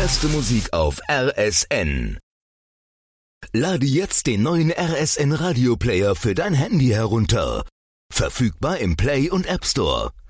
beste Musik auf RSN. Lade jetzt den neuen RSN Radio Player für dein Handy herunter. Verfügbar im Play und App Store.